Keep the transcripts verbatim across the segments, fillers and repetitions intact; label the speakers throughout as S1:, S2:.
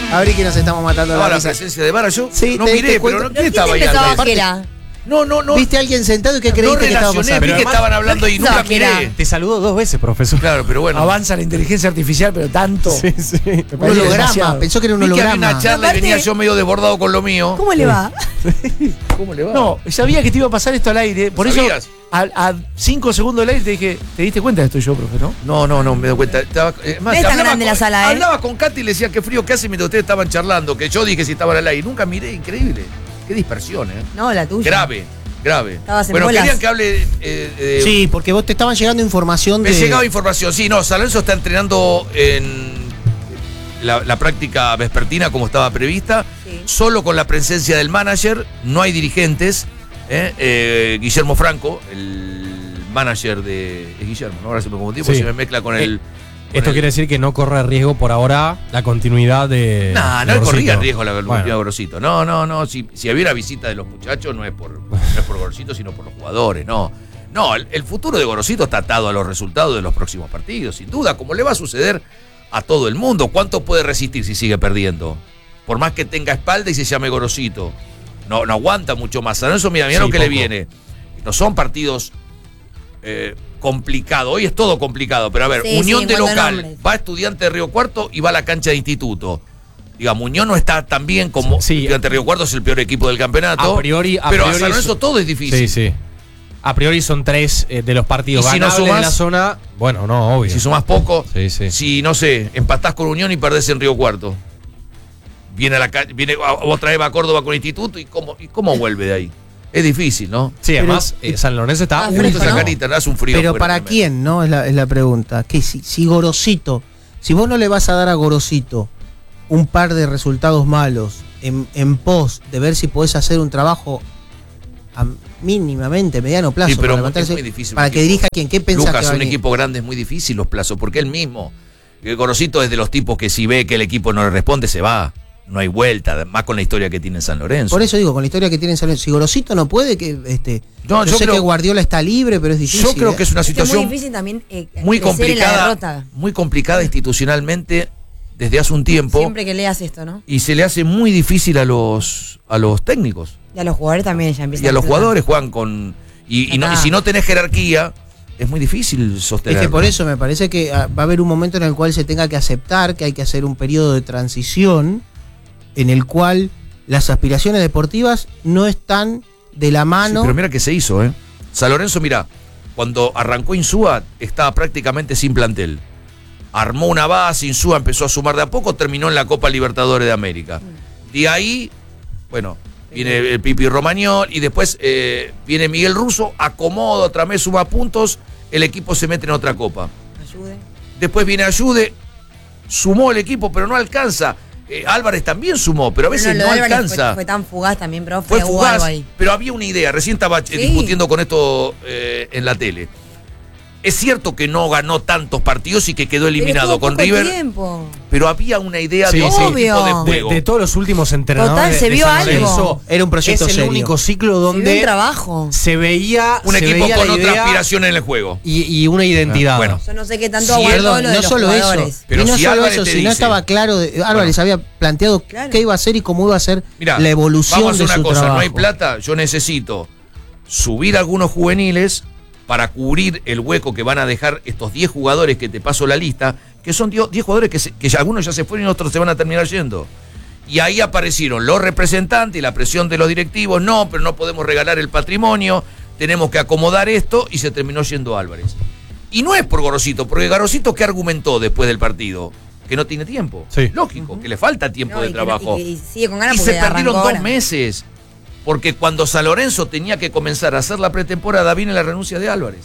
S1: Abrí que nos estamos matando
S2: Ahora
S1: la
S2: la
S1: risa.
S2: presencia de Vara, yo
S1: Sí,
S2: no
S1: te-
S2: miré,
S1: te
S2: pero
S1: cuento-
S2: no,
S3: ¿Pero
S2: ¿quién
S3: quién
S2: estaba ahí?
S3: pensabas
S2: atrás?
S3: que era?
S2: No, no, no.
S1: ¿Viste a alguien sentado y qué
S2: No
S1: creíste que estaba
S2: relacioné,
S1: pasando?
S2: vi que estaban hablando y nunca
S3: pensaba que era-
S2: miré.
S4: Te saludo dos veces, profesor.
S2: Claro, pero bueno.
S5: Avanza la inteligencia artificial, pero tanto.
S4: Sí, sí.
S5: Me
S1: Un
S5: parece
S1: holograma,
S5: demasiado.
S1: pensó que era un
S2: Vi que había
S1: holograma.
S2: una charla y
S3: Aparte-
S2: venía yo medio desbordado con lo mío.
S3: ¿Cómo le va?
S2: ¿Cómo le va?
S5: No, sabía que te iba a pasar esto al aire. Por eso,
S2: ¿Sabías?
S5: a, a cinco segundos del aire te dije, ¿te diste cuenta de esto yo, profe, no?
S2: No, no, no, me doy cuenta. Estaba, eh, más,
S3: No es tan
S2: hablaba
S3: grande
S2: con,
S3: la sala, ¿eh?
S2: Hablaba con Katy y le decía qué frío que hace mientras ustedes estaban charlando, que yo dije si estaban al aire. Nunca miré, increíble. Qué dispersión, ¿eh?
S3: No, la tuya.
S2: Grave, grave.
S3: Estabas en
S2: Bueno,
S3: bolas.
S2: querían que hable. Eh, eh,
S1: Sí, porque vos te estaban llegando información
S2: Me
S1: de...
S2: llegaba información. Sí, no, San Lorenzo está entrenando en la, la práctica vespertina como estaba prevista,
S3: Sí.
S2: solo con la presencia del manager, no hay dirigentes. ¿eh? Eh, Guillermo Franco, el manager de. Es Guillermo, ¿no? Ahora se me confundí porque
S4: Sí.
S2: se me mezcla con el. con
S4: Esto
S2: el-
S4: quiere decir que no corre riesgo por ahora la continuidad de.
S2: No,
S4: de
S2: no
S4: Gorosito.
S2: corría riesgo la
S4: Bueno.
S2: continuidad de Gorosito. No, no, no. Si, si había una visita de los muchachos, no es por, no es por Gorosito, sino por los jugadores, no. No, el, el futuro de Gorosito está atado a los resultados de los próximos partidos, sin duda, como le va a suceder a todo el mundo. ¿Cuánto puede resistir si sigue perdiendo? Por más que tenga espalda y se llame Gorosito. No, no aguanta mucho más. San Lorenzo, mira, mira
S4: Sí,
S2: lo que le
S4: poco.
S2: viene. No son partidos eh, complicados. Hoy es todo complicado, pero a ver,
S3: Sí,
S2: Unión
S3: sí,
S2: de
S3: en cuanto a
S2: local,
S3: nombres.
S2: va Estudiante de Río Cuarto y va a la cancha de Instituto. Digamos, Unión no está tan bien como
S4: Sí.
S2: Estudiante de Río Cuarto, es el peor equipo del campeonato.
S4: A priori- a
S2: pero
S4: priori
S2: a San Lorenzo
S4: es-
S2: todo es difícil.
S4: Sí, sí. A priori son tres eh, de los partidos
S2: Y si no
S4: ganables
S2: sumás-
S4: en la zona. Bueno, no, obvio.
S2: Si sumás poco,
S4: Sí, sí.
S2: si no sé, empatás con Unión y perdés en Río Cuarto. Viene a la ca- viene a- otra vez va a Córdoba con Instituto y cómo, y cómo vuelve de ahí. Es difícil, ¿no?
S4: Sí,
S1: Pero-
S4: además, eh, San Lorenzo está
S3: Ah,
S4: muy
S3: fresco,
S2: Esa
S3: ¿no?
S2: carita, hace un frío.
S1: Pero
S2: afuera
S1: ¿para
S2: tremendo.
S1: quién, no? Es la, es la pregunta. Que si, si Gorosito, si vos no le vas a dar a Gorosito un par de resultados malos en, en pos de ver si podés hacer un trabajo a mínimamente, mediano plazo,
S2: Sí, pero
S1: para,
S2: es
S1: levantarse,
S2: muy difícil un
S1: para que
S2: equipo.
S1: dirija quien, ¿qué pensás
S2: Lucas,
S1: que va a
S2: un
S1: venir?
S2: equipo grande es muy difícil los plazos, porque él mismo, el Gorosito es de los tipos que si ve que el equipo no le responde, se va. No hay vuelta, más con la historia que tiene San Lorenzo.
S1: Por eso digo, con la historia que tiene en San Lorenzo, si Gorosito no puede, que este,
S2: No,
S1: yo,
S2: yo
S1: sé
S2: creo-
S1: que Guardiola está libre, pero es difícil.
S2: Yo creo
S1: ¿eh?
S2: que es una
S3: Es que es
S2: situación
S3: muy difícil también eh,
S2: muy
S3: crecer en la
S2: complicada,
S3: derrota.
S2: muy complicada institucionalmente desde hace un tiempo,
S3: Siempre que leas esto, ¿no?
S2: y se le hace muy difícil a los a los técnicos
S3: Y a los jugadores también ya empiezan
S2: y a los
S3: explotar.
S2: jugadores juegan con y, y no- y si no tenés jerarquía es muy difícil sostener.
S1: Es que por eso me parece que ah, va a haber un momento en el cual se tenga que aceptar que hay que hacer un periodo de transición en el cual las aspiraciones deportivas no están de la mano.
S2: pero mira que se hizo, ¿eh? San Lorenzo, mira, cuando arrancó Insúa estaba prácticamente sin plantel. Armó una base, Insúa empezó a sumar de a poco, terminó en la Copa Libertadores de América. De ahí, bueno, viene el Pipi Romagnol y después eh, viene Miguel Russo, acomoda otra vez, suma puntos, el equipo se mete en otra copa.
S3: Ayude.
S2: Después viene Ayude, sumó el equipo, pero no alcanza. Eh, Álvarez también sumó, pero a veces
S3: Bueno, lo
S2: no
S3: de Álvarez
S2: alcanza.
S3: Fue, fue tan fugaz también, pero
S2: Fue
S3: hubo
S2: fugaz,
S3: algo ahí.
S2: pero había una idea. Recién estaba eh,
S3: Sí.
S2: discutiendo con esto eh, en la tele. Es cierto que no ganó tantos partidos y que quedó eliminado
S3: Pero estuvo
S2: con
S3: poco
S2: River,
S3: tiempo.
S2: pero había una idea
S4: Sí,
S2: de
S4: sí.
S2: otro tipo de
S3: Obvio.
S4: De,
S2: juego.
S4: de todos los últimos entrenadores.
S3: Total, se
S4: de
S3: vio
S4: San
S3: algo.
S4: Lorenzo,
S1: Era un proyecto
S4: es el
S1: serio.
S4: único ciclo
S3: Se vio
S4: donde
S3: un trabajo.
S4: se veía
S2: Un
S4: se
S2: equipo
S4: veía
S2: con
S4: la
S2: otra
S4: idea
S2: aspiración en el juego.
S4: y, y una identidad.
S2: Bueno.
S3: Yo no sé qué tanto
S2: Sí,
S3: aguantó
S1: Perdón,
S3: lo de
S1: no
S3: los
S1: solo
S3: jugadores.
S1: eso,
S2: Pero
S1: y no
S2: si
S1: solo
S2: Álvarez
S1: eso,
S2: te
S1: sino
S2: dice-
S1: estaba claro, de- Álvarez había planteado
S3: Claro.
S1: qué iba a hacer y cómo iba a ser
S2: Mirá,
S1: la evolución
S2: vamos a
S1: de
S2: hacer
S1: su
S2: una cosa,
S1: trabajo.
S2: no hay plata, yo necesito subir algunos juveniles para cubrir el hueco que van a dejar estos diez jugadores que te paso la lista, que son diez jugadores que, se- que ya, algunos ya se fueron y otros se van a terminar yendo. Y ahí aparecieron los representantes y la presión de los directivos, no, pero no podemos regalar el patrimonio, tenemos que acomodar esto, y se terminó yendo Álvarez. Y no es por Gorosito, porque Gorosito, ¿qué argumentó después del partido? Que no tiene tiempo.
S4: Sí.
S2: Lógico, que le falta tiempo
S3: No,
S2: de
S3: y que no-
S2: trabajo.
S3: y que- y sigue con ganas
S2: Y
S3: porque
S2: se perdieron
S3: arrancó
S2: dos
S3: ahora.
S2: meses. Porque cuando San Lorenzo tenía que comenzar a hacer la pretemporada, viene la renuncia de Álvarez.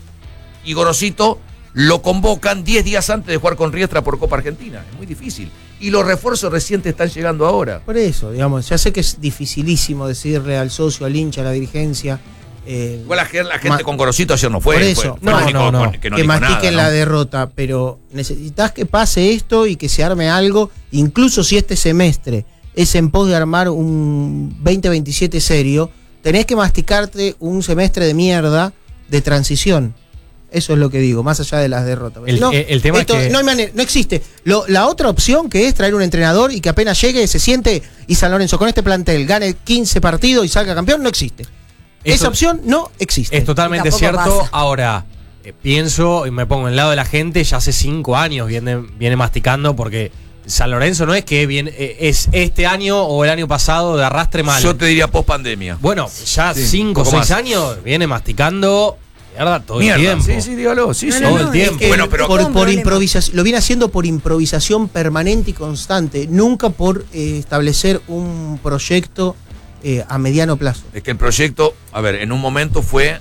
S2: Y Gorosito lo convocan diez días antes de jugar con Riestra por Copa Argentina. Es muy difícil. Y los refuerzos recientes están llegando ahora.
S1: Por eso, digamos, ya sé que es dificilísimo decirle al socio, al hincha, a la dirigencia. eh,
S2: Igual la, gen- la gente
S1: Ma-
S2: con Gorosito ayer no fue.
S1: Por
S2: fue-
S1: eso.
S2: fue
S4: No,
S2: el único
S4: no, no.
S2: con- que no
S1: que
S2: dijo
S1: mastiquen
S2: nada,
S1: la
S2: ¿no?
S1: derrota, pero necesitas que pase esto y que se arme algo, incluso si este semestre es en pos de armar un veinte veintisiete serio, tenés que masticarte un semestre de mierda de transición. Eso es lo que digo, más allá de las derrotas.
S4: El-
S1: no,
S4: el- el tema es
S1: esto
S4: que-
S1: no, hay manera- no existe. Lo- la otra opción que es traer un entrenador y que apenas llegue, se siente y San Lorenzo con este plantel gane quince partidos y salga campeón, no existe.
S4: Eso-
S1: Esa opción no existe.
S4: Es totalmente
S3: Y tampoco
S4: cierto.
S3: pasa.
S4: Ahora, eh, pienso y me pongo en el lado de la gente, ya hace cinco años viene, viene masticando porque San Lorenzo no es que viene, eh, es este año o el año pasado de arrastre mal.
S2: Yo te diría post pandemia.
S4: Bueno, ya
S2: Sí,
S4: cinco o
S2: poco
S4: seis
S2: más.
S4: años viene masticando mierda todo
S2: Mierda.
S4: el tiempo.
S2: Sí, sí, dígalo. Sí,
S3: No,
S2: sí.
S3: no,
S4: todo
S3: no,
S4: el tiempo.
S3: es que
S2: Bueno, pero-
S3: todo
S1: por,
S3: un
S1: por
S3: problema.
S1: improvisación, lo viene haciendo por improvisación permanente y constante, nunca por eh, establecer un proyecto eh, a mediano plazo.
S2: Es que el proyecto, a ver, en un momento fue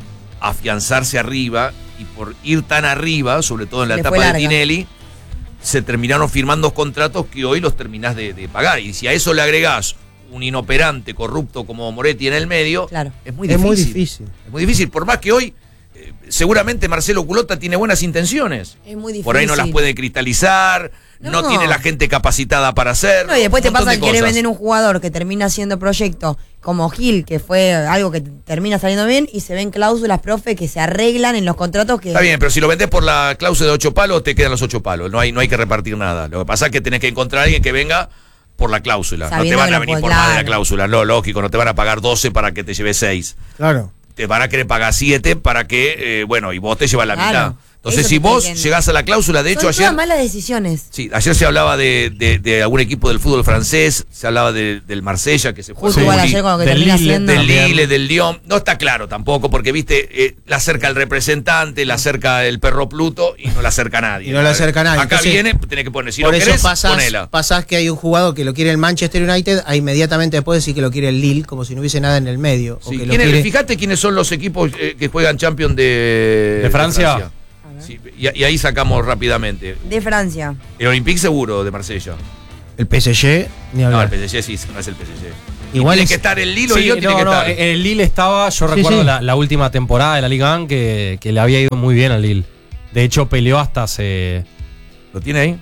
S2: afianzarse arriba y por ir tan arriba, sobre todo en la
S3: Le
S2: etapa
S3: fue
S2: de
S3: larga.
S2: Tinelli, se terminaron firmando contratos que hoy los terminás de, de pagar. Y si a eso le agregás un inoperante corrupto como Moretti en el medio,
S3: Claro.
S2: es muy
S1: Es
S2: difícil.
S1: muy difícil.
S2: Es muy difícil, por más que hoy eh, seguramente Marcelo Culota tiene buenas intenciones.
S3: Es muy difícil.
S2: Por ahí no las puede cristalizar, no,
S3: No.
S2: tiene la gente capacitada para hacerlo.
S3: No, y después te
S2: un montón
S3: pasa
S2: de
S3: que querés
S2: cosas.
S3: vender un jugador que termina haciendo proyecto como Gil, que fue algo que termina saliendo bien, y se ven cláusulas, profe, que se arreglan en los contratos que...
S2: Está bien, pero si lo vendés por la cláusula de ocho palos, te quedan los ocho palos. No hay, no hay que repartir nada. Lo que pasa es que tenés que encontrar a alguien que venga por la cláusula.
S3: Sabiendo
S2: no te van
S3: que
S2: a
S3: no
S2: venir
S3: puede-
S2: por más de la
S3: claro.
S2: cláusula. No, lógico, no te van a pagar doce para que te lleves seis.
S1: Claro.
S2: Te van a querer pagar siete para que, eh, bueno, y vos te llevas la
S3: Claro,
S2: mitad. Entonces,
S3: eso
S2: si
S3: te estoy
S2: vos
S3: diciendo.
S2: llegás a la cláusula, de hecho,
S3: Son
S2: ayer.
S3: todas malas decisiones.
S2: Sí, ayer se hablaba de, de, de algún equipo del fútbol francés, se hablaba de- del Marsella, que se fue
S3: Justo
S2: a
S3: igual
S2: Juli,
S3: ayer con lo que
S4: Del
S3: termina
S4: Lille,
S3: haciendo.
S2: del
S4: También.
S2: Lille, del Lyon. No está claro tampoco, porque viste, eh, la acerca el representante, la acerca el perro Pluto y no la acerca nadie.
S1: Y no la acerca nadie.
S2: Acá
S1: Entonces,
S2: viene, tenés que poner. Si
S1: Por
S2: no
S1: eso
S2: querés,
S1: pasás,
S2: ponela.
S1: pasás que hay un jugador que lo quiere el Manchester United, a inmediatamente después decir que lo quiere el Lille, como si no hubiese nada en el medio. o
S2: Sí,
S1: que lo
S2: ¿quién es-
S1: quiere-
S2: Fíjate quiénes son los equipos eh, que juegan Champions de,
S4: ¿De Francia?
S2: Sí, y, y ahí sacamos rápidamente.
S3: De Francia.
S2: El Olympique seguro de Marsella.
S1: El P S G, ni
S2: No,
S1: hablar.
S2: el P S G sí, no es el P S G.
S1: Igual
S2: tiene
S1: es-
S2: que estar el Lille o el
S4: Sí,
S2: Lyon tiene
S4: no,
S2: que
S4: no,
S2: estar.
S4: el Lille estaba, yo
S1: Sí,
S4: recuerdo
S1: sí.
S4: La, la última temporada de la Liga uno que, que le había ido muy bien al Lille. De hecho, peleó hasta hace.
S2: ¿Lo tiene ahí?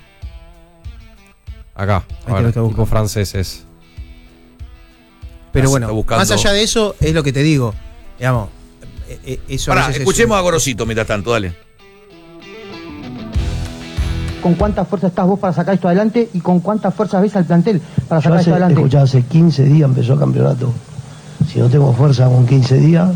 S4: Acá,
S1: te
S4: a ver,
S1: lo está buscando.
S4: equipos franceses.
S1: Pero
S2: Ah, se
S1: bueno,
S2: está buscando.
S1: más allá de eso, es lo que te digo. Digamos, eh, eh, eso a
S2: Pará,
S1: veces es
S2: escuchemos
S1: un-
S2: a Gorosito mientras tanto, dale.
S6: ¿Con cuánta fuerza estás vos para sacar esto adelante y con cuántas fuerzas ves al plantel para
S7: Yo
S6: sacar
S7: hace,
S6: esto adelante?
S7: escuchá, hace quince días empezó el campeonato. Si no tengo fuerza con quince días,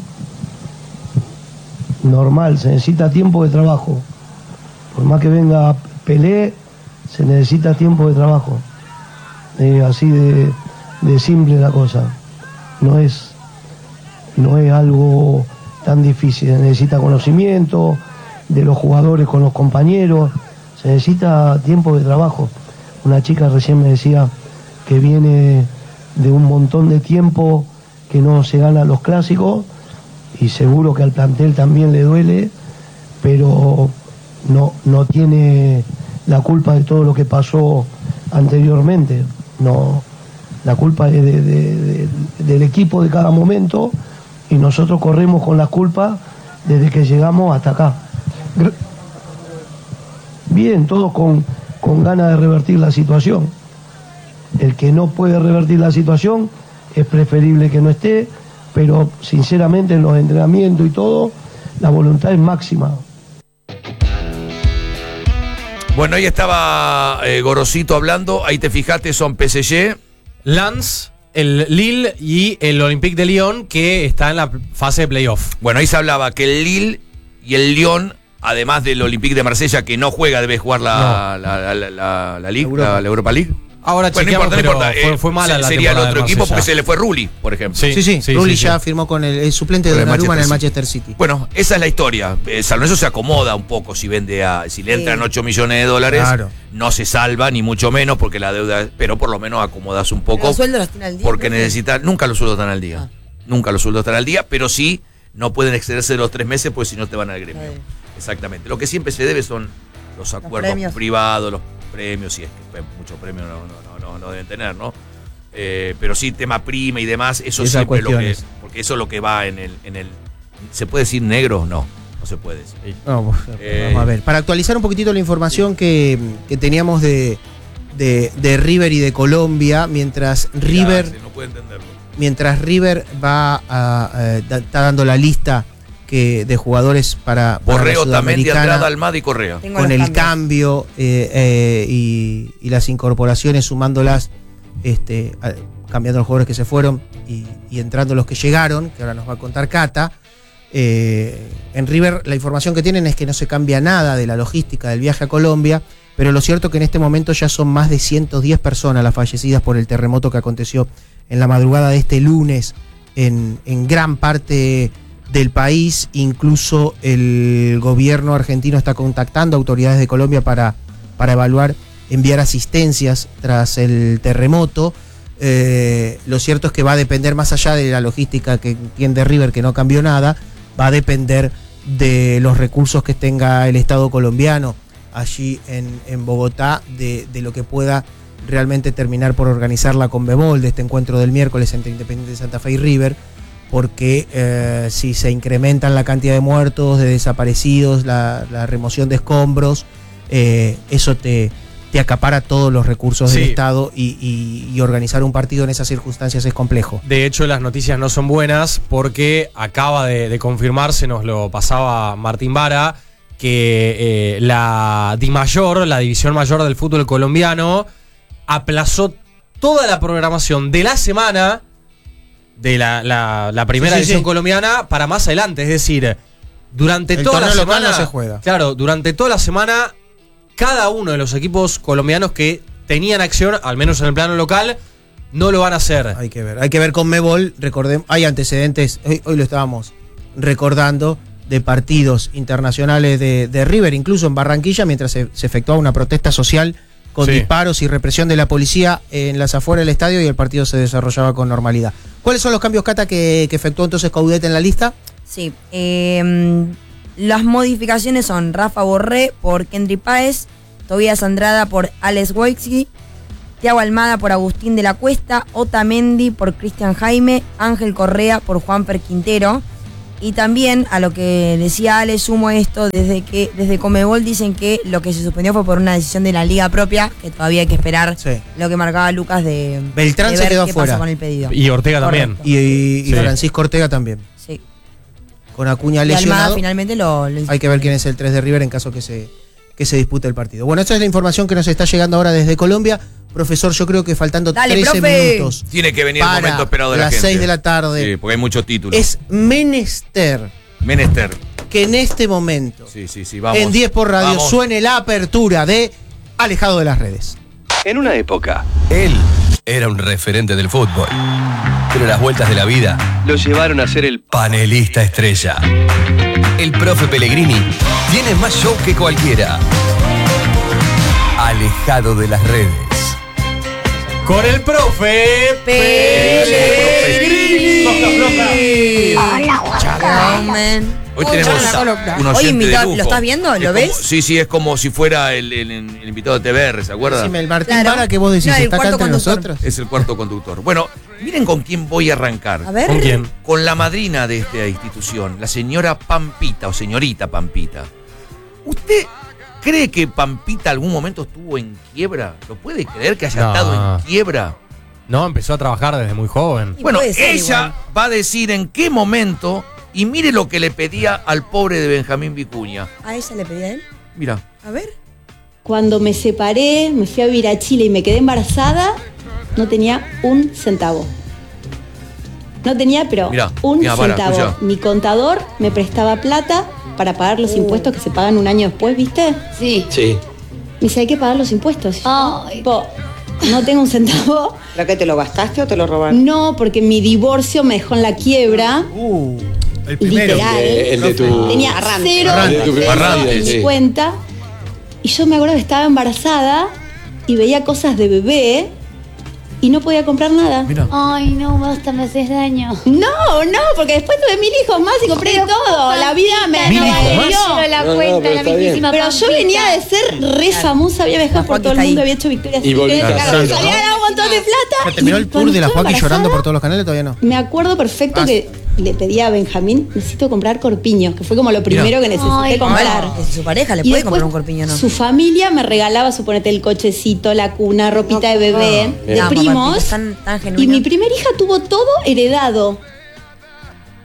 S7: normal, se necesita tiempo de trabajo. Por más que venga Pelé, se necesita tiempo de trabajo. Eh, así de, de simple la cosa. No es, no es algo tan difícil. Se necesita conocimiento de los jugadores con los compañeros. Se necesita tiempo de trabajo. Una chica recién me decía que viene de un montón de tiempo que no se ganan los clásicos y seguro que al plantel también le duele, pero no, no tiene la culpa de todo lo que pasó anteriormente. No, la culpa es de- de- de- del equipo de cada momento y nosotros corremos con la culpa desde que llegamos hasta acá. Gr- Bien, todos con, con ganas de revertir la situación. El que no puede revertir la situación es preferible que no esté, pero sinceramente en los entrenamientos y todo, la voluntad es máxima.
S2: Bueno, ahí estaba eh, Gorosito hablando. Ahí te fijaste, son P S G.
S4: Lens, el Lille y el Olympique de Lyon, que está en la fase de playoff.
S2: Bueno, ahí se hablaba que el Lille y el Lyon, además del Olympique de Marsella, que no juega, debe jugar la, la, la, la, la, la League,
S1: Europa.
S2: la, la Europa League.
S4: Ahora
S2: Bueno, no
S4: chequeamos,
S2: importa, no
S4: pero
S2: importa.
S4: fue,
S2: eh,
S4: fue mala
S2: se-
S4: la
S2: Sería el
S4: temporada
S2: otro
S4: de
S2: equipo porque
S4: Marsella.
S2: se le fue Rulli, por ejemplo.
S4: Sí.
S1: Sí, sí,
S4: Sí,
S1: Rulli
S4: sí,
S1: ya
S4: sí.
S1: firmó con el, el suplente
S2: Con
S1: de
S2: el
S1: Donnarumma en el
S2: Manchester
S1: Manchester City.
S2: Bueno, esa es la historia. Eh, San Lorenzo se acomoda un poco si vende a. Si le
S3: Sí.
S2: entran ocho millones de dólares,
S1: Claro.
S2: no se salva, ni mucho menos, porque la deuda. Pero por lo menos acomodas un poco.
S3: Los sueldos los tiene al día.
S2: Porque
S3: profe.
S2: necesitan. Nunca los sueldos están al día.
S3: Ah.
S2: Nunca los sueldos están al día, pero sí no pueden excederse de los tres meses, pues si no te van al gremio.
S3: Sí.
S2: Exactamente. Lo que siempre se debe son los acuerdos
S3: premios.
S2: privados, los premios, y es que pues, muchos premios no, no, no, no, no deben tener, ¿no? Eh, pero sí, tema prima y demás, eso
S1: Esas
S2: siempre es lo que.
S1: cuestiones.
S2: Porque eso es lo que va en el, en el. ¿Se puede decir negro? No, no se puede decir.
S1: No, pues,
S2: Eh,
S1: vamos a ver. Para actualizar un poquitito la información que, que teníamos de, de, de River y de Colombia, mientras River,
S2: Ya, sí, no puede entenderlo.
S1: mientras River va a, eh, da- está dando la lista que de jugadores para, para
S2: Borreo
S1: la
S2: también de
S1: Sudamericana,
S2: Andrada, Almada y Correa.
S3: Tengo
S1: con
S3: los
S1: el
S3: cambios.
S1: cambio eh, eh, y, y las incorporaciones, sumándolas, este, a- cambiando los jugadores que se fueron y, y entrando los que llegaron, que ahora nos va a contar Cata. Eh, en River la información que tienen es que no se cambia nada de la logística del viaje a Colombia, pero lo cierto es que en este momento ya son más de ciento diez personas las fallecidas por el terremoto que aconteció en la madrugada de este lunes en, en gran parte del país. Incluso el gobierno argentino está contactando a autoridades de Colombia para, para evaluar, enviar asistencias tras el terremoto. Eh, lo cierto es que va a depender, más allá de la logística que entiende River, que no cambió nada, va a depender de los recursos que tenga el Estado colombiano allí en, en Bogotá, de, de lo que pueda realmente terminar por organizar la Conmebol de este encuentro del miércoles entre Independiente de Santa Fe y River, porque eh, si se incrementan la cantidad de muertos, de desaparecidos, la, la remoción de escombros, eh, eso te, te acapara todos los recursos
S4: Sí.
S1: del Estado y, y- y organizar un partido en esas circunstancias es complejo.
S4: De hecho, las noticias no son buenas porque acaba de, de confirmarse, nos lo pasaba Martín Vara, que eh, la DIMAYOR, la División Mayor del Fútbol Colombiano, aplazó toda la programación de la semana de la, la- la primera
S1: Sí, sí,
S4: división
S1: sí.
S4: colombiana para más adelante. Es decir, durante
S1: El
S4: toda la
S1: torneo local
S4: semana.
S1: no se juega.
S4: Claro, durante toda la semana, cada uno de los equipos colombianos que tenían acción, al menos en el plano local, no lo van a hacer.
S1: Hay que ver, hay que ver con Conmebol, recordemos, hay antecedentes, hoy, hoy lo estábamos recordando, de partidos internacionales de, de River, incluso en Barranquilla, mientras se, se efectuaba una protesta social con
S4: Sí.
S1: disparos y represión de la policía en las afueras del estadio, y el partido se desarrollaba con normalidad. ¿Cuáles son los cambios, Cata, que, que efectuó entonces Coudet en la lista?
S3: Sí, eh, las modificaciones son Rafa Borré por Kendry Páez, Tobías Andrada por Alex Wojcicki, Thiago Almada por Agustín de la Cuesta, Otamendi por Cristian Jaime, Ángel Correa por Juanfer Quintero. Y también, a lo que decía Ale, sumo esto, desde que desde Conmebol dicen que lo que se suspendió fue por una decisión de la liga propia, que todavía hay que esperar
S1: Sí.
S3: lo que marcaba Lucas de,
S1: Beltrán
S3: de
S1: se
S3: ver
S1: quedó
S3: qué
S1: afuera.
S3: pasa con el pedido.
S4: Y Ortega también.
S3: Correcto.
S1: Y, y- y
S4: Sí.
S1: Francisco Ortega también.
S3: Sí.
S1: Con Acuña
S3: Y Almada
S1: lesionado.
S3: finalmente lo, lo
S1: Hay que ver quién es el tres de River en caso que se, que se dispute el partido. Bueno, esta es la información que nos está llegando ahora desde Colombia. Profesor, yo creo que faltando
S3: Dale,
S1: trece
S3: profe.
S1: minutos
S2: Tiene que venir el
S1: para
S2: momento esperado de la
S1: las
S2: gente.
S1: seis de la tarde,
S2: Sí, porque hay muchos títulos.
S1: es menester
S2: Menester.
S1: que en este momento,
S2: Sí, sí, sí, vamos.
S1: en diez por Radio,
S2: Vamos.
S1: suene la apertura de Alejado de las Redes.
S8: En una época, él era un referente del fútbol. Pero las vueltas de la vida lo llevaron a ser el panelista estrella. El profe Pellegrini tiene más show que cualquiera. Alejado de las redes.
S4: Con el profe
S3: Pellegrini. Hola, man.
S2: Hoy tenemos un oyente
S3: Oye, invitado,
S2: de lujo.
S3: ¿lo estás viendo?
S2: Es
S3: ¿Lo
S2: como-
S3: ves?
S2: Sí, sí, es como si fuera el, el- el invitado de T V R, ¿se acuerda?
S1: Decime, el Martín
S3: Claro.
S1: Vara que vos decís,
S3: No, el
S1: ¿está acá
S3: cuarto
S1: entre
S3: conductor.
S1: nosotros?
S2: Es el cuarto conductor. Bueno, miren con quién voy a arrancar.
S3: A ver.
S4: ¿Con quién?
S2: Con la madrina de esta institución, la señora Pampita o señorita Pampita. ¿Usted cree que Pampita algún momento estuvo en quiebra? ¿Lo puede creer que haya
S4: No.
S2: estado en quiebra?
S4: No, empezó a trabajar desde muy joven.
S3: Y
S2: Bueno,
S3: puede ser
S2: ella
S3: igual.
S2: va a decir en qué momento, y mire lo que le pedía al pobre de Benjamín Vicuña.
S3: ¿A ella le pedí a él?
S2: Mira,
S3: A ver.
S9: Cuando me separé, me fui a vivir a Chile y me quedé embarazada, no tenía un centavo. No tenía, pero
S2: Mirá,
S9: un
S2: mirá, para,
S9: centavo.
S2: escuchá.
S9: Mi contador me prestaba plata para pagar los impuestos que se pagan un año después, ¿viste?
S10: Sí.
S8: Sí.
S9: Me dice, hay que pagar los impuestos.
S10: Ay.
S9: Po, no tengo un centavo.
S11: ¿Pero qué, te lo gastaste o te lo robaron?
S9: No, porque mi divorcio me dejó en la quiebra.
S1: Uh, el primero.
S9: Literal.
S8: El de tu-
S9: Tenía
S11: Arranque.
S9: cero
S2: Arranque.
S9: pesos
S2: Arranque,
S9: en
S2: sí.
S9: mi cuenta. Y yo me acuerdo que estaba embarazada y veía cosas de bebé y no podía comprar nada.
S2: mira.
S10: Ay, no, basta, me haces daño.
S9: No, no, porque después tuve mil hijos más y compré todo. La vida me
S4: ¿Mil
S9: me
S4: hijos más?
S9: dio.
S10: Pero la
S8: No, no,
S10: cuenta,
S8: pero
S10: la
S8: está bien.
S10: mismísima
S9: Pero yo
S10: Pampita.
S9: venía de ser re famosa, había viajado
S3: La
S9: por todo el
S3: Joaquín
S9: mundo,
S3: está
S9: había hecho victorias.
S8: Y volviste
S9: Secretas,
S8: a
S9: claro,
S8: cero,
S9: salía
S8: ¿no?
S9: a ganar un montón de plata.
S1: ¿Ya terminó
S9: Y
S1: el tour
S9: cuando
S1: de la
S9: estuve
S1: Joaquín llorando
S9: embarazada,
S1: por todos los canales? Todavía no.
S9: Me acuerdo perfecto
S1: Ah.
S9: que le pedí a Benjamín, necesito comprar corpiños, que fue como lo primero que necesité
S10: Ay,
S9: comprar.
S3: Bueno, su pareja le
S9: Y
S3: puede
S9: después
S3: comprar un corpiño, ¿no?
S9: Su familia me regalaba, suponete, el cochecito, la cuna, ropita de bebé,
S3: No,
S9: de
S3: papá,
S9: primos.
S3: es tan- tan
S9: Y
S3: genuino.
S9: mi primera hija tuvo todo heredado.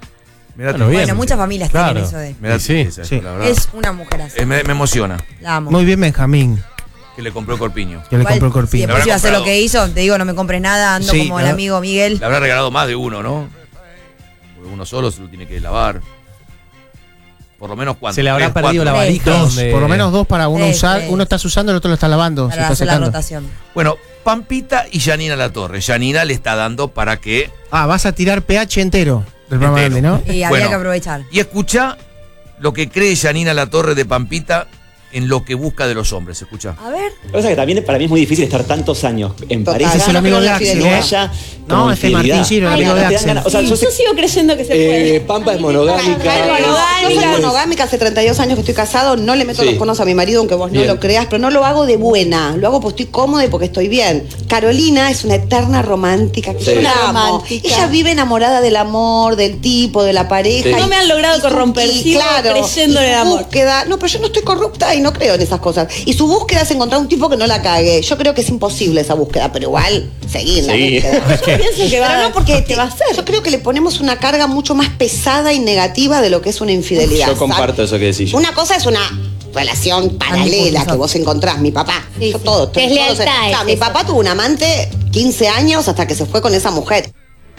S2: Mirá,
S4: Bueno,
S2: tú.
S4: bien.
S3: Bueno, muchas familias
S4: Claro.
S3: tienen eso de.
S2: Mirá tú,
S4: Sí,
S2: esa,
S1: sí.
S2: la verdad.
S3: Es una mujer así.
S2: Eh, me, me emociona
S3: La amo.
S1: Muy bien, Benjamín,
S2: que le compró Corpiño.
S1: que le
S3: Igual,
S1: compró el
S3: Si
S1: corpiño.
S3: después
S2: Le
S3: iba a hacer
S2: habrá
S3: lo que hizo, te digo, no me compres nada, ando
S1: Sí,
S3: como el
S1: la-
S3: amigo Miguel.
S2: Le habrá regalado más de uno, ¿no? Porque uno solo se lo tiene que lavar. Por lo menos cuánto.
S4: Se le habrá
S2: Tres,
S4: perdido la
S2: cuatro.
S4: valija.
S1: Dos,
S4: donde-
S1: por lo menos dos para uno
S3: Tres,
S1: usar.
S3: tres.
S1: Uno está usando, el otro lo está lavando, se
S3: Para
S1: está
S3: hacer la
S1: secando.
S3: rotación.
S2: Bueno, Pampita y Janina Latorre. Janina le está dando para que.
S1: Ah, vas a tirar pH entero del programa
S2: Entero.
S1: grande, ¿no?
S3: Y había
S2: Bueno.
S3: que aprovechar.
S2: Y escucha lo que cree Janina Latorre de Pampita en lo que busca de los hombres. Escucha.
S3: A ver.
S12: Lo que pasa es que también para mí es muy difícil estar tantos años en
S9: Total.
S12: pareja.
S1: Ese es el amigo de
S12: que
S1: Axel,
S12: no
S1: ¿eh?
S12: haya
S1: No,
S12: como
S1: este
S12: infidelidad.
S1: Martín Giro, el
S12: Ay,
S1: amigo
S12: no,
S1: de
S12: te dan
S1: Axel.
S12: ganas- o sea,
S9: Sí,
S12: yo
S9: yo
S12: sé-
S9: sigo creyendo que se puede.
S12: eh, Pampa es monogámica.
S9: Yo soy monogámica, hace treinta y dos años que estoy casado, no le meto
S12: Sí.
S9: los cuernos a mi marido, aunque vos
S12: Bien.
S9: no lo creas, pero no lo hago de buena, lo hago porque estoy cómoda y porque estoy bien. Carolina es una eterna romántica, que
S12: Sí.
S9: yo la
S12: Una
S9: amo.
S10: romántica.
S9: Ella vive enamorada del amor, del tipo, de la pareja.
S12: Sí.
S9: y-
S10: No me han logrado
S9: y su-
S10: corromper,
S9: y
S10: sigo
S9: claro,
S10: creyendo
S9: y
S10: en el
S9: su
S10: amor.
S9: búsqueda, no, pero yo no estoy corrupta y no creo en esas cosas. Y su búsqueda es encontrar un tipo que no la cague. Yo creo que es imposible esa búsqueda, pero igual, seguir en la
S12: Sí.
S9: búsqueda.
S10: Yo pienso que va,
S9: Pero no, porque
S10: que va a ser.
S9: yo creo que le ponemos una carga mucho más pesada y negativa de lo que es una infidelidad.
S12: Yo comparto eso que decís.
S9: Una cosa es una relación paralela que vos encontrás, mi papá.
S10: Sí,
S9: Yo
S10: sí.
S9: todo,
S10: Que es
S9: todo-
S10: lealtad,
S9: claro,
S10: es
S9: mi
S10: eso.
S9: papá tuvo un amante quince años hasta que se fue con esa mujer.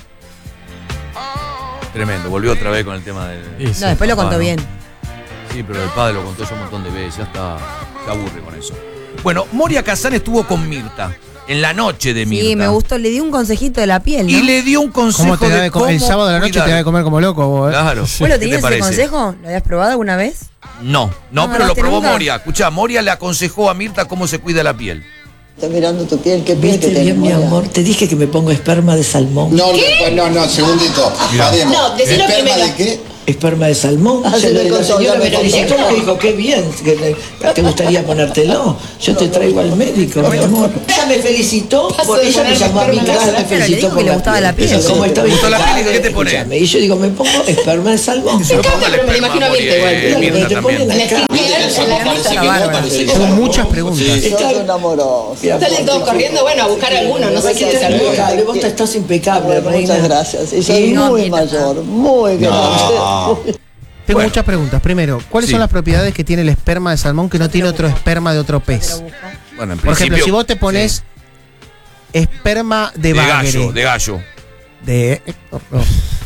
S2: Tremendo. Volvió otra vez con el tema del.
S4: Sí, sí.
S3: No, después lo contó
S2: Ah, no.
S3: bien.
S2: Sí, pero el padre lo contó ya un montón de veces. Ya está. Se aburre con eso. Bueno, Moria Kazan estuvo con Mirta. En la noche de Mirta.
S3: Sí, me gustó. Le di un consejito de la piel, ¿no?
S2: Y le dio un consejo
S1: ¿Cómo te da
S2: de
S1: de comer?
S2: cómo
S1: El sábado de la noche
S2: cuidar.
S1: te da de comer como loco, vos, ¿eh?
S2: Claro.
S3: ¿Vos lo
S2: ¿Qué te
S3: tenías ese
S2: parece?
S3: consejo? ¿Lo habías probado alguna vez?
S2: No, no,
S3: ¿No
S2: pero lo
S3: agarraste
S2: probó
S3: nunca?
S2: Moria. Escuchá, Moria le aconsejó a Mirta cómo se cuida la piel.
S13: Estoy mirando tu piel, qué piel
S14: ¿Viste
S13: que tenés,
S14: bien, mi
S13: Moria.
S14: amor? Te dije que me pongo esperma de salmón.
S15: No, no, no, no, segundito. Paremos.
S10: No, decilo
S15: ¿Esperma
S10: primero.
S15: de qué?
S14: Esperma de salmón.
S13: Ah,
S14: Se
S13: sí,
S14: lo-
S13: me
S14: la
S13: contó,
S14: señora
S13: ya me
S14: me
S13: contó.
S14: felicitó, me dijo, qué bien, que te, te gustaría ponértelo. Yo te traigo al médico, mi amor. Ella me felicitó, por
S10: de
S14: ella me
S10: ponerme
S14: llamó a mi
S10: esperma en la
S14: casa, me
S3: Pero le
S14: felicitó
S3: dijo
S14: por
S3: que le gustaba la piel.
S14: Eso, ¿cómo está
S2: ¿Te gustó la
S14: bien?
S2: piel y qué te pone?
S14: Escúchame, y yo digo, me pongo esperma de salmón.
S2: Se lo ponga el
S10: pero me lo
S2: esperma,
S10: imagino
S2: Moria,
S10: abierto igual.
S2: eh,
S14: Claro,
S2: Mirta
S14: pero te ponen
S2: también.
S14: la cara.
S10: En la
S15: Parece que
S3: Está
S15: no,
S3: bárbaro.
S15: parece que
S1: Tengo
S15: no.
S1: muchas preguntas.
S15: Sí.
S13: Sos un amoroso.
S14: Mira,
S10: Salen todos corriendo, bueno, a buscar alguno, no sé
S14: ¿Qué
S10: qué
S14: te
S10: es algo.
S14: impecable? Vos estás impecable,
S13: Bueno,
S14: reina.
S13: muchas gracias. Y soy
S14: Sí,
S3: no,
S13: muy
S3: mira,
S13: mayor, muy
S15: No.
S13: grande.
S1: Tengo
S2: Bueno.
S1: muchas preguntas. Primero, ¿cuáles
S2: Sí.
S1: son las propiedades que tiene el esperma de salmón que no tiene otro esperma de otro pez?
S2: Bueno, en
S1: Por ejemplo,
S2: principio,
S1: si vos te pones esperma de
S2: de
S1: bagre.
S2: gallo, de gallo.
S1: De Héctor, no.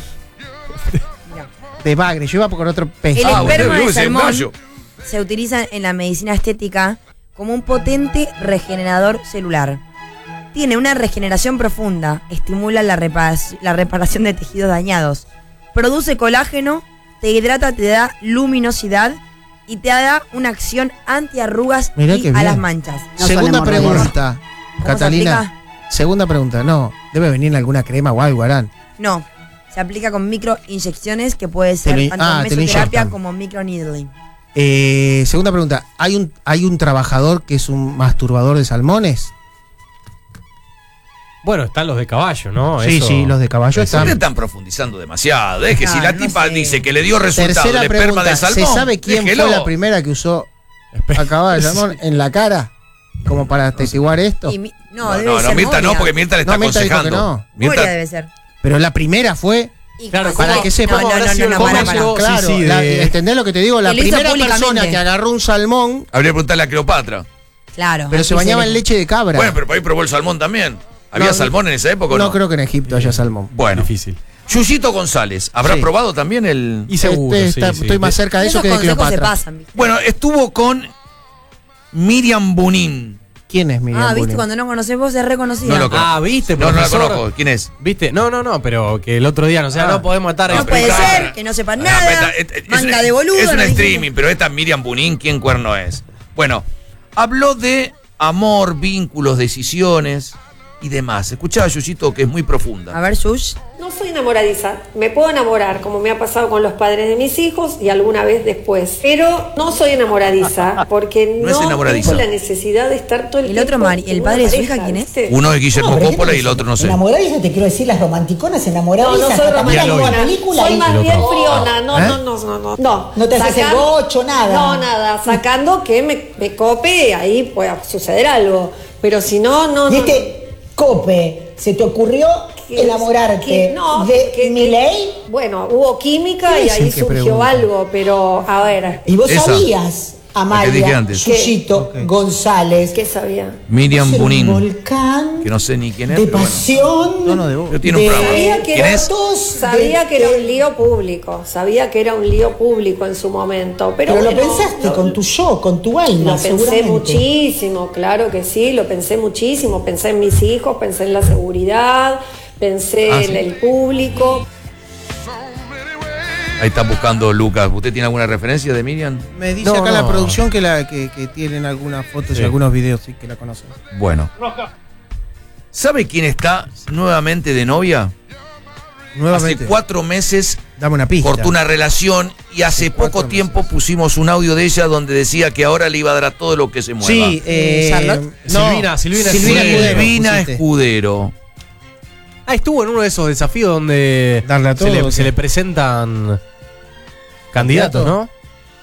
S1: De bagre. Yo iba con otro pez.
S3: El
S2: Ah, bueno,
S3: esperma de
S2: ese es un
S3: salmón
S2: gallo.
S3: se utiliza en la medicina estética como un potente regenerador celular. Tiene una regeneración profunda, estimula la, reparac- la reparación de tejidos dañados, produce colágeno, te hidrata, te da luminosidad y te da una acción antiarrugas
S1: Mirá
S3: y
S1: qué
S3: a
S1: bien.
S3: las manchas.
S1: Segunda pregunta,
S3: ¿Cómo se
S1: Catalina.
S3: aplica?
S1: Segunda pregunta. No, debe venir en alguna crema o algo, Arán.
S3: No, se aplica con microinyecciones que puede ser
S1: Te lo-
S3: tanto
S1: ah, te lo
S3: mesoterapia
S1: inyectan.
S3: como microneedling.
S1: Eh, segunda pregunta. ¿Hay un, ¿Hay un trabajador que es un masturbador de salmones?
S4: Bueno, están los de caballo, ¿no?
S1: Sí,
S4: Eso-
S1: sí, los de caballo
S2: Ustedes
S1: están.
S2: están profundizando demasiado. Es que
S3: Ah,
S2: si la
S3: no
S2: tipa
S3: sé.
S2: dice que le dio resultado
S1: Tercera
S2: el esperma
S1: pregunta.
S2: de salmón.
S1: ¿Se sabe quién
S2: déjelo.
S1: fue la primera que usó a caballo de salmón en la cara? Como para atestiguar esto.
S3: Y mi- no,
S2: No,
S3: debe
S2: no, no,
S3: ser
S2: Mirta no,
S3: Moria.
S2: porque Mirta le está
S1: No, Mirta dijo que
S2: aconsejando.
S1: no.
S3: Moria
S2: Mirta,
S3: debe ser.
S1: Pero la primera fue.
S3: Y
S4: Claro,
S3: ¿cómo?
S1: Para que sepa.
S3: No, no, no, no, no,
S1: ¿Cómo
S3: para,
S1: llegó?
S3: para.
S1: Claro,
S4: Sí, sí,
S1: la-
S4: de-
S1: ¿entendés lo que te digo? La
S3: Que lo hizo
S1: primera persona
S3: públicamente.
S1: que agarró un salmón,
S2: habría que preguntarle a Cleopatra.
S3: Claro.
S1: pero se
S3: así
S1: bañaba
S3: le-
S1: en leche de cabra.
S2: Bueno, pero por ahí probó el salmón también. ¿Había
S1: No,
S2: salmón en esa época o no?
S1: No creo que en Egipto haya salmón.
S2: Bueno,
S4: Difícil.
S2: Yuyito González, ¿habrá
S1: Sí.
S2: probado también el...?
S4: Y seguro,
S1: Este
S4: sí,
S1: está-
S4: sí.
S1: Estoy más cerca de eso
S3: Esos
S1: que de
S3: consejos se
S1: Cleopatra.
S3: pasan, ¿viste?
S2: Bueno, estuvo con Miriam Bunin.
S1: ¿Quién es Miriam
S3: Ah, viste,
S1: Bunin?
S3: cuando no conoces vos es reconocida.
S2: No lo conozco.
S4: Ah, ¿viste,
S2: No, no la
S4: profesor?
S2: conozco. ¿Quién es?
S4: ¿Viste? No, no, no, pero que el otro día, no sé,
S1: Ah.
S4: no podemos estar
S3: No
S4: ahí.
S3: puede
S2: pero-
S3: ser, que no sepan nada.
S2: Ah, esta- esta- es
S3: Manga
S2: una-
S3: de boludo.
S2: Es un
S3: no dijimos.
S2: streaming, pero esta Miriam Bunin, ¿quién cuerno es? Bueno, habló de amor, vínculos, decisiones y demás. Escuchá a Yuyito, que es muy profunda.
S3: A ver, Yush.
S16: No soy enamoradiza, me puedo enamorar como me ha pasado con los padres de mis hijos y alguna vez después, pero no soy enamoradiza porque
S2: No
S16: no,
S2: es enamoradiza.
S16: tengo la necesidad de estar todo el,
S3: El
S16: tiempo
S3: otro Mari-
S16: con
S3: el
S16: una
S3: padre de su
S16: pareja,
S3: hija, ¿quién es?
S16: ¿viste?
S2: Uno es Guillermo
S17: No, pero ¿qué
S2: Coppola
S17: te
S2: y el otro no sé.
S17: Enamoradiza, te quiero decir, las romanticonas enamoradas.
S16: No, no soy romántica.
S17: película
S16: Soy
S17: y-
S16: más
S4: El
S16: bien
S4: otro.
S16: friona. No,
S1: ¿Eh?
S16: no, no, no, no. No,
S17: No te haces el bocho, nada.
S16: No, nada. Sacando que me, me cope, ahí pueda suceder algo. Pero si no, no,
S17: Y
S16: no.
S17: este cope, ¿se te ocurrió
S16: que-
S17: enamorarte
S16: que- no,
S17: de
S16: que-
S17: Milei?
S16: Bueno, hubo química
S17: ¿Qué
S16: y
S17: es el
S16: ahí
S17: que
S16: surgió
S17: pregunta?
S16: algo, pero a ver.
S17: Y vos
S2: Esa.
S17: sabías,
S2: La que dije
S17: Amalia,
S2: antes.
S17: Yuyito González,
S16: ¿Qué sabía?
S2: Miriam
S17: un
S2: Bunin,
S17: volcán
S2: que no sé ni quién es,
S17: de
S2: pero bueno.
S17: pasión,
S1: Tono de voz.
S2: Pero tiene un
S17: de
S2: programa.
S16: Sabía que,
S2: ¿Quién
S16: era,
S2: es?
S17: fotos,
S16: sabía
S17: de-
S16: que era un lío público, sabía que era un lío público en su momento, pero,
S17: Pero lo
S16: bueno,
S17: pensaste
S16: lo-
S17: con tu yo, con tu alma,
S16: Lo pensé
S17: seguramente.
S16: muchísimo, claro que sí, lo pensé muchísimo, pensé en mis hijos, pensé en la seguridad, pensé
S2: Ah,
S16: en
S2: ¿sí?
S16: el público.
S2: Ahí está buscando Lucas. ¿Usted tiene alguna referencia de Miriam?
S1: Me dice
S4: No,
S1: acá la
S4: no.
S1: producción que, la, que, que tienen algunas fotos
S4: Sí.
S1: y algunos videos, sí, que la conocen.
S2: Bueno. ¿Sabe quién está nuevamente de novia?
S1: Nuevamente.
S2: Hace cuatro meses
S1: Dame una pista.
S2: cortó una relación y hace poco
S1: cuatro
S2: tiempo pusimos un audio de ella donde decía que ahora le iba a dar a todo lo que se mueva.
S1: Sí, eh,
S3: ¿Charlotte?
S1: no,
S4: Silvina, Silvina
S1: Silvina
S4: Escudero.
S1: Escudero,
S2: Silvina
S1: pusiste.
S2: Escudero.
S4: Ah, estuvo en uno de esos desafíos donde
S1: Darle a todo,
S4: se, le,
S1: ¿o
S4: se
S1: qué?
S4: le presentan candidatos,
S1: ¿Candidato?
S4: ¿no?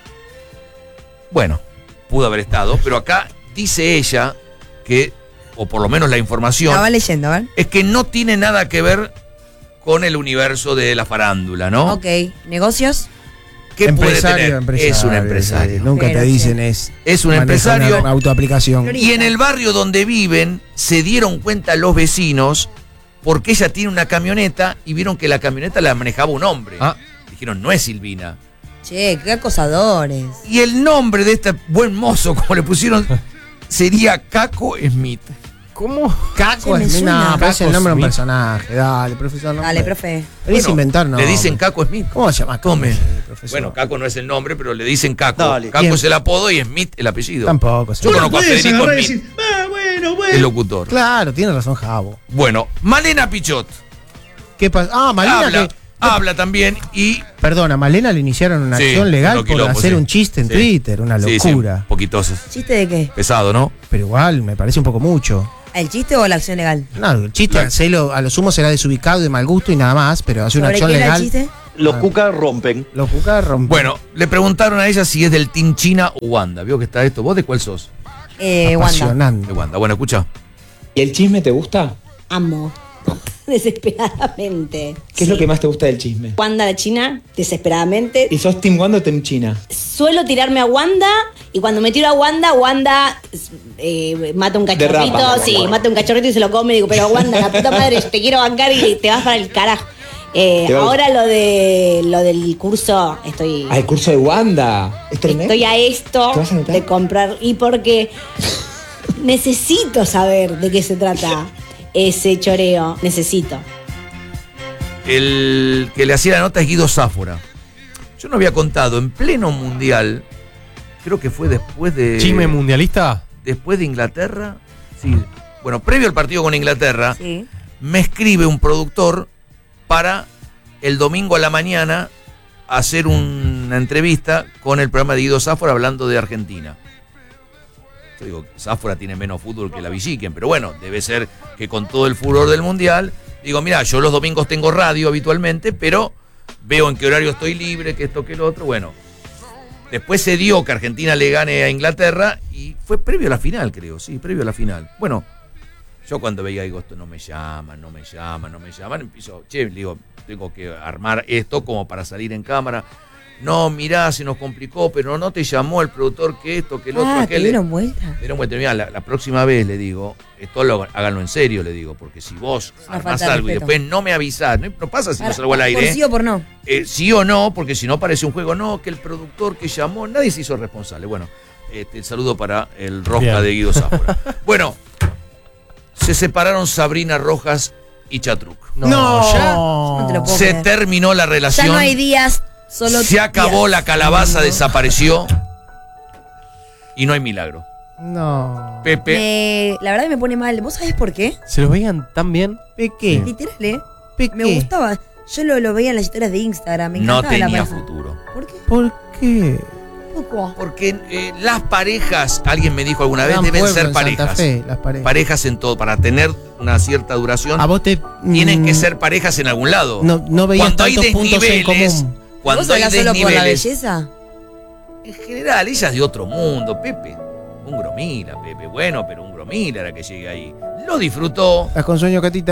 S2: Bueno, pudo haber estado, pero acá dice ella que, o por lo menos la información,
S3: Estaba leyendo, a ver.
S2: es que no tiene nada que ver con el universo de la farándula, ¿no?
S3: Ok, negocios.
S2: ¿Qué puede
S1: Empresario,
S2: tener?
S1: empresario,
S2: Es un
S1: sí.
S2: empresario.
S1: Nunca
S3: Pero
S1: te
S3: sí.
S1: dicen es.
S2: Es un
S1: maneja
S2: empresario.
S1: una autoaplicación.
S2: Y en el barrio donde viven se dieron cuenta los vecinos porque ella tiene una camioneta y vieron que la camioneta la manejaba un hombre.
S4: Ah.
S2: Dijeron, no es Silvina.
S3: Che, qué acosadores.
S2: Y el nombre de este buen mozo, como le pusieron, sería Caco Smith.
S4: ¿Cómo?
S1: Caco
S3: me
S1: es
S3: suena.
S1: no, pero es el
S4: Caco
S1: nombre de un
S4: Smith.
S1: personaje. Dale, profesor. No
S3: Dale,
S1: puede.
S3: profe.
S1: Venís
S2: Bueno,
S1: a inventar, no.
S2: Le dicen Caco Smith.
S1: ¿Cómo se llama?
S2: Tome.
S1: Sí, profesor.
S2: Bueno, Caco no es el nombre, pero le dicen Caco.
S15: Dale.
S2: Caco
S1: Bien.
S2: es el apodo y Smith el apellido.
S1: Tampoco.
S2: Yo
S1: sí.
S2: conozco a Federico Smith,
S15: ah, bueno, bueno.
S2: el locutor.
S1: Claro, tiene razón, Javo.
S2: Bueno, Malena Pichot
S1: ¿Qué pasa? Ah, Malena.
S2: habla,
S1: que-
S2: habla también y...
S1: Perdona, Malena le iniciaron una
S2: Sí,
S1: acción legal
S2: un
S1: por
S2: quilombo,
S1: hacer
S2: sí.
S1: un chiste en
S2: Sí.
S1: Twitter. Una
S2: Sí, sí,
S1: locura.
S2: un poquito
S3: ¿Chiste de qué?
S2: pesado, ¿no?
S1: Pero igual, me parece un poco mucho.
S3: ¿El chiste o la acción legal?
S1: No, el chiste
S2: La-
S1: hacelo, a lo sumo será desubicado y de mal gusto y nada más, pero hace una
S3: ¿Sobre
S1: acción
S3: qué era el
S1: legal.
S3: chiste?
S15: Los
S1: Ah.
S15: cucas rompen.
S1: Los cucas rompen.
S2: Bueno, le preguntaron a ella si es del Team China o Wanda. ¿Vio que está esto? ¿Vos de cuál sos?
S3: Eh, Wanda.
S1: Apasionante.
S2: De Wanda. Bueno, escucha.
S14: ¿Y el chisme te gusta?
S9: Amo. Desesperadamente.
S14: ¿Qué es lo que más te gusta del chisme?
S9: Wanda la China, desesperadamente.
S14: ¿Y sos Team Wanda o Team China?
S9: Suelo tirarme a Wanda y cuando me tiro a Wanda, Wanda eh, mata un cachorrito.
S14: Derrapa.
S9: Sí, mata un cachorrito y se lo come. Digo, pero Wanda, la puta madre, te quiero bancar y te vas para el carajo. Eh,
S14: Te va-
S9: ahora lo de lo del curso, estoy,
S14: Ah, el curso de Wanda. ¿Es tremendo?
S9: estoy a esto
S14: ¿Te vas a anotar?
S9: de comprar. Y porque necesito saber de qué se trata ese choreo. Necesito.
S2: El que le hacía la nota es Guido Sáfora. Yo no había contado, en pleno mundial, creo que fue después de...
S4: ¿Chisme mundialista?
S2: Después de Inglaterra. Sí. Bueno, previo al partido con Inglaterra,
S3: Sí.
S2: me escribe un productor para el domingo a la mañana hacer una entrevista con el programa de Guido Sáfora hablando de Argentina. Yo digo, Sáfora tiene menos fútbol que la Villiquen, pero bueno, debe ser que con todo el furor del Mundial, digo, mira, yo los domingos tengo radio habitualmente, pero veo en qué horario estoy libre, que esto, que lo otro, bueno. Después se dio que Argentina le gane a Inglaterra y fue previo a la final, creo, sí, previo a la final. Bueno, yo cuando veía, digo, esto no me llaman, no me llaman, no me llaman, empiezo, che, digo, tengo que armar esto como para salir en cámara. No, mirá, se nos complicó, pero no te llamó el productor que esto, que el otro,
S3: Ah, te
S2: aquel.
S3: dieron vuelta.
S2: Me dieron vuelta. Mirá, la, la próxima vez le digo, esto lo, háganlo en serio, le digo, porque si vos
S3: una
S2: armás
S3: falta de
S2: algo y
S3: respeto.
S2: después no me avisás, no, no pasa si no
S3: Para-
S2: salgo al
S3: ¿Por
S2: aire.
S3: sí o por no?
S2: Eh, sí o no, porque si no parece un juego, no, que el productor que llamó, nadie se hizo responsable. Bueno, este, el saludo para el Rosca
S4: Bien.
S2: de Guido Sáfora. Bueno, se separaron Sabrina Rojas y Chatruc.
S1: No,
S2: ya
S3: No te lo puedo
S2: se
S3: creer.
S2: terminó la
S3: Ya
S2: relación.
S3: no hay días, solo
S2: se acabó
S3: días.
S2: la calabaza, desapareció. Y no hay milagro.
S1: No.
S2: Pepe,
S3: Me- la verdad que me pone mal. ¿Vos sabés por qué?
S4: ¿Se los veían tan bien?
S1: Peque.
S3: Literal, ¿eh?
S1: Peque.
S3: Me gustaba. Yo lo, lo veía en las historias de Instagram. Me
S2: no
S3: encantaba la
S2: tenía
S3: pareja.
S2: futuro.
S3: ¿Por qué?
S1: ¿Por qué?
S3: Poco.
S2: Porque eh, las parejas, alguien me dijo alguna vez,
S1: Gran
S2: deben
S1: pueblo
S2: ser
S1: en Santa
S2: parejas.
S1: Fe, las parejas.
S2: Parejas en todo, para tener una cierta duración.
S1: A vos te.
S2: Tienen
S1: mm,
S2: que ser parejas en algún lado.
S1: No, no veías
S2: Cuando hay
S1: tantos puntos en
S2: desniveles,
S1: común.
S2: cuando
S3: ¿Vos
S2: hay
S3: hablás solo por la
S2: desniveles,
S3: belleza?
S2: en general, ella es de otro mundo, Pepe. Un gromila, Pepe. Bueno, pero un gromila era que llegue ahí. Lo disfrutó.
S1: ¿Estás con sueño, Catita?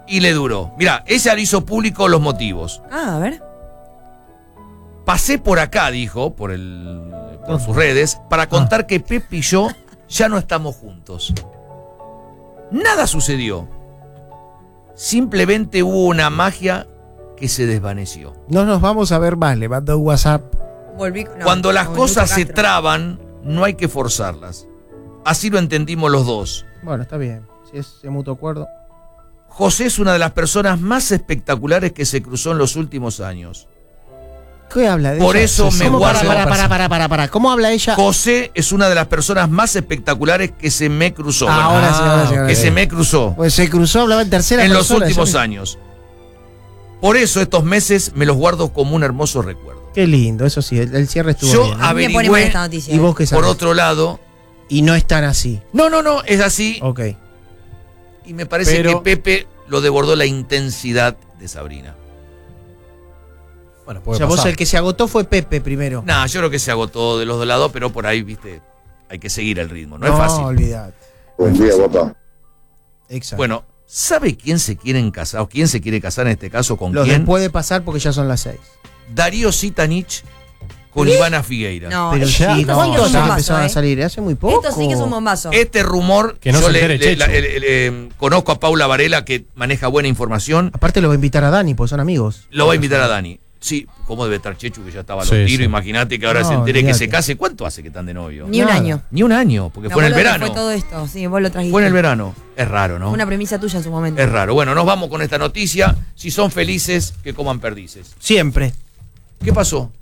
S2: y le duró. Mirá, ella le hizo público los motivos.
S3: Ah, a ver.
S2: Pasé por acá, dijo, por, el, por sus redes, para contar que Pepe y yo ya no estamos juntos. Nada sucedió. Simplemente hubo una magia que se desvaneció.
S1: No nos vamos a ver más, le mando un WhatsApp.
S3: Volví, no,
S2: Cuando las
S3: no,
S2: cosas
S3: Lucho
S2: se
S3: Castro.
S2: traban, no hay que forzarlas. Así lo entendimos los dos.
S1: Bueno, está bien. Si es de mutuo acuerdo.
S2: José es una de las personas más espectaculares que se cruzó en los últimos años.
S1: ¿Qué habla de
S2: Por
S1: ella?
S2: eso me
S1: ¿Cómo?
S2: guardo-
S1: Para, para, para, para, para, para. ¿Cómo habla ella?
S2: José es una de las personas más espectaculares que se me cruzó.
S1: Ah,
S2: Bueno,
S1: ahora sí, ahora sí, ahora
S2: que
S1: sí.
S2: se me cruzó
S1: Pues se cruzó, hablaba en tercera
S2: en los
S1: persona,
S2: últimos
S1: ya me-
S2: años. Por eso estos meses me los guardo como un hermoso recuerdo.
S1: Qué lindo, eso sí, el, el cierre estuvo
S2: Yo
S1: bien. ¿eh?
S3: Me pone mal
S2: averigüé,
S3: esta noticia.
S1: ¿Y vos qué sabés?
S2: por otro lado,
S1: Y no es tan así.
S2: no, no, no, es así.
S1: Ok.
S2: Y me parece
S4: Pero-
S2: que Pepe lo desbordó la intensidad de Sabrina.
S4: Bueno,
S1: O
S4: puede
S1: sea, vos
S4: pasar.
S1: el que se agotó fue Pepe primero.
S2: Nah, yo creo que se agotó de los dos lados, pero por ahí, viste, hay que seguir el ritmo. No, es fácil.
S1: No, olvidate.
S18: Buen día, guapa.
S1: Exacto.
S2: Bueno, ¿sabe quién se quieren casar? ¿O quién se quiere casar en este caso? ¿Con
S1: Los
S2: quién?
S1: puede pasar porque ya son las seis.
S2: Darío Sitanich con Ivana Figueira.
S3: No,
S1: Pero
S3: esto
S1: sí,
S3: sí que es
S1: ¿cuántos
S3: un
S1: años
S3: bombazo,
S1: empezaron
S3: eh.
S1: a salir? Hace muy poco.
S3: Esto sí que es un bombazo.
S2: Este rumor,
S4: Que no
S2: yo
S4: se
S2: le,
S4: entere
S2: le- la-
S4: Chechu.
S2: el- el- eh, conozco a Paula Varela, que maneja buena información.
S1: Aparte lo va a invitar a Dani, porque son amigos.
S2: Lo va a invitar a Dani. Sí, ¿cómo debe estar Chechu, que ya estaba a los
S4: Sí,
S2: tiros?
S4: sí.
S2: Imagínate que ahora
S1: No,
S2: se entere que
S1: olvídate.
S2: se case. ¿Cuánto hace que están de novio?
S3: Ni un
S1: Nada.
S3: año.
S2: Ni un año, porque
S3: Me
S2: fue en el
S3: acuerdo que
S2: verano.
S3: Fue todo esto, sí, vos lo trajiste.
S2: Fue en el verano. Es raro, ¿no?
S3: Fue una premisa tuya en su momento.
S2: Es raro. Bueno, nos vamos con esta noticia. Si son felices, que coman perdices.
S1: Siempre.
S2: ¿Qué pasó?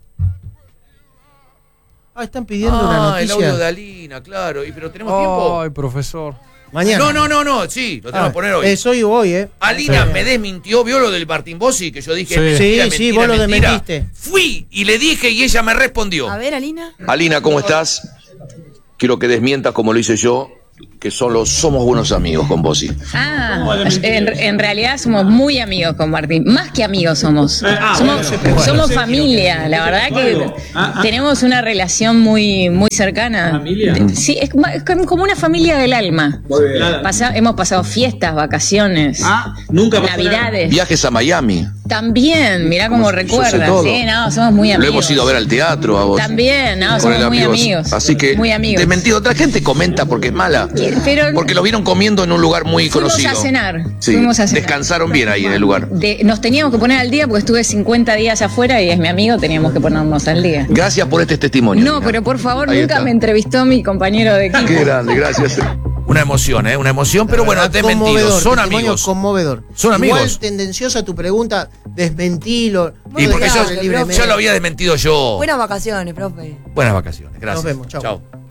S1: Ah, están pidiendo una
S2: Ah, el
S1: noticia.
S2: audio de Alina, claro. ¿Y pero tenemos tiempo?
S4: Ay, profesor.
S1: Mañana.
S2: No, no, no, no. Sí, lo tenemos
S1: Ah,
S2: que poner hoy.
S1: Es hoy o hoy, ¿eh?
S2: Alina
S1: Sí.
S2: me desmintió, ¿vio lo del Martín Bossi? Que yo dije,
S4: Sí.
S2: mentira,
S1: Sí, sí,
S2: mentira,
S1: vos lo
S2: mentira.
S1: desmentiste.
S2: Fui y le dije y ella me respondió.
S3: A ver, Alina.
S2: Alina, ¿cómo estás? Quiero que desmientas como lo hice yo, que solo somos buenos amigos con Bossi.
S19: Ah, en, en realidad somos muy amigos con Martín, más que amigos somos. Somos, somos familia, la verdad que tenemos una relación muy, muy cercana.
S20: ¿Familia?
S19: Sí, es, ma- es como una familia del alma. Pasa- hemos pasado fiestas, vacaciones,
S20: Ah, nunca pasó
S19: navidades.
S2: Viajes a Miami.
S19: También, mirá cómo
S2: Yo sé
S19: recuerdas.
S2: todo.
S19: Sí, no, somos muy
S2: Lo
S19: amigos.
S2: hemos ido a ver al teatro a vos.
S19: También, no,
S2: Con
S19: somos
S2: el
S19: muy
S2: amigos.
S19: amigos.
S2: Así que,
S19: muy amigos.
S2: desmentido. Otra gente comenta porque es mala.
S19: Pero
S2: Porque lo vieron comiendo en un lugar muy
S19: fuimos
S2: conocido.
S19: a cenar.
S2: Sí,
S19: Fuimos a cenar.
S2: descansaron bien ahí en el lugar.
S19: De- nos teníamos que poner al día porque estuve cincuenta días afuera y es mi amigo, teníamos que ponernos al día.
S2: Gracias por este testimonio.
S19: No,
S2: Nina.
S19: pero por favor,
S2: Ahí
S19: nunca
S2: está.
S19: me entrevistó mi compañero de equipo.
S2: Qué grande, gracias. Una emoción, ¿eh? Una emoción, pero bueno, desmentido.
S1: Conmovedor,
S2: Son
S1: testimonio
S2: amigos.
S1: Conmovedor.
S2: Son amigos.
S1: Igual tendenciosa tu pregunta, desmentilo.
S2: Y porque yo,
S1: Libre,
S2: yo lo había desmentido yo.
S3: Buenas vacaciones, profe.
S2: Buenas vacaciones, gracias.
S1: Nos vemos, chau.
S2: Chau.